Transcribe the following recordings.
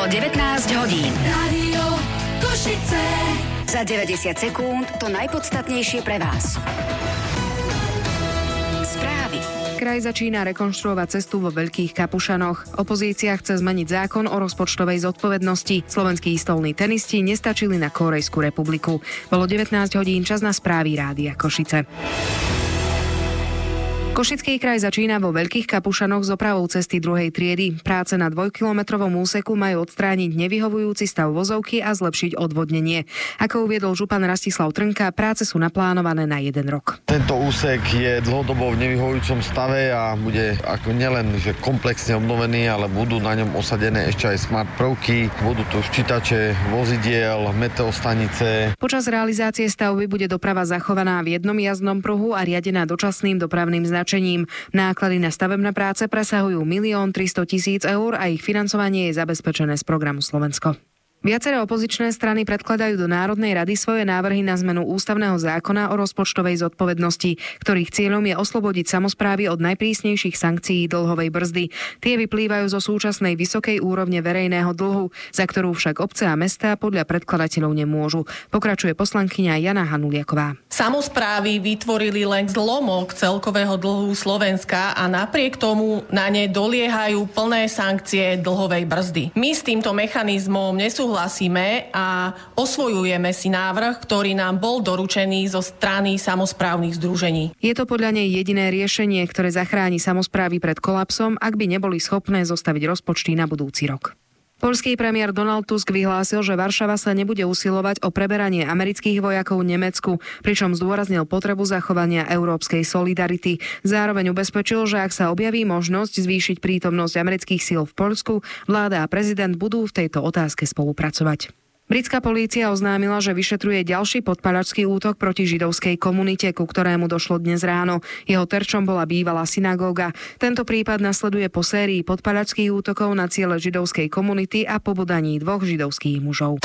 Bolo 19 hodín. Rádio Košice. Za 90 sekúnd to najpodstatnejšie pre vás. Správy. Kraj začína rekonštruovať cestu vo Veľkých Kapušanoch. Opozícia chce zmeniť zákon o rozpočtovej zodpovednosti. Slovenskí stolní tenisti nestačili na Kórejskú republiku. Bolo 19 hodín, čas na správy Rádia Košice. Košický kraj začína vo Veľkých Kapušanoch s opravou cesty druhej triedy. Práce na 2-kilometrovom úseku majú odstrániť nevyhovujúci stav vozovky a zlepšiť odvodnenie. Ako uviedol župan Rastislav Trnka, práce sú naplánované na 1 rok. Tento úsek je dlhodobo v nevyhovujúcom stave a bude ako nielen že komplexne obnovený, ale budú na ňom osadené ešte aj smart prvky, budú tu ščítače vozidiel, meteostanice. Počas realizácie stavby bude doprava zachovaná v jednom jazdnom pruhu a riadená dočasným dopravným značením. Náklady na stavebné práce presahujú 1 300 000 eur a ich financovanie je zabezpečené z programu Slovensko. Viaceré opozičné strany predkladajú do Národnej rady svoje návrhy na zmenu ústavného zákona o rozpočtovej zodpovednosti, ktorých cieľom je oslobodiť samosprávy od najprísnejších sankcií dlhovej brzdy. Tie vyplývajú zo súčasnej vysokej úrovne verejného dlhu, za ktorú však obce a mestá podľa predkladateľov nemôžu. Pokračuje poslankyňa Jana Hanuliaková. Samosprávy vytvorili len zlomok celkového dlhu Slovenska a napriek tomu na ne doliehajú plné sankcie dlhovej brzdy. My s týmto mechanizmom nesúhlasíme a osvojujeme si návrh, ktorý nám bol doručený zo strany samosprávnych združení. Je to podľa nej jediné riešenie, ktoré zachráni samosprávy pred kolapsom, ak by neboli schopné zostaviť rozpočty na budúci rok. Poľský premiér Donald Tusk vyhlásil, že Varšava sa nebude usilovať o preberanie amerických vojakov v Nemecku, pričom zdôraznil potrebu zachovania európskej solidarity. Zároveň ubezpečil, že ak sa objaví možnosť zvýšiť prítomnosť amerických síl v Poľsku, vláda a prezident budú v tejto otázke spolupracovať. Britská polícia oznámila, že vyšetruje ďalší podpaľačský útok proti židovskej komunite, ku ktorému došlo dnes ráno. Jeho terčom bola bývalá synagóga. Tento prípad nasleduje po sérii podpaľačských útokov na ciele židovskej komunity a pobodaní 2 židovských mužov.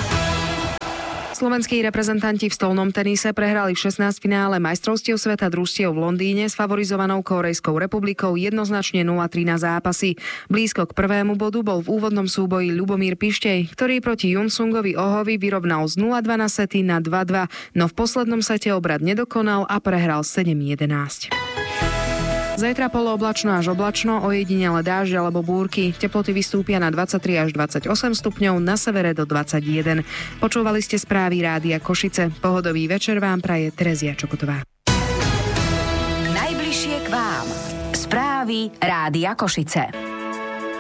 Slovenskí reprezentanti v stolnom tenise prehrali v 16 finále majstrovstiev sveta družstiev v Londýne s favorizovanou Kórejskou republikou jednoznačne 0-3 na zápasy. Blízko k prvému bodu bol v úvodnom súboji Ľubomír Pištej, ktorý proti Junsungovi Ohovi vyrovnal z 0-2 na sety na 2-2, no v poslednom sete obrad nedokonal a prehral 7-11. Zajtra polooblačno až oblačno, ojedinele dážď alebo búrky. Teploty vystúpia na 23 až 28 stupňov, na severe do 21. Počúvali ste správy Rádia Košice. Pohodový večer vám praje Terezia Čokotová. Najbližšie k vám. Správy Rádia Košice.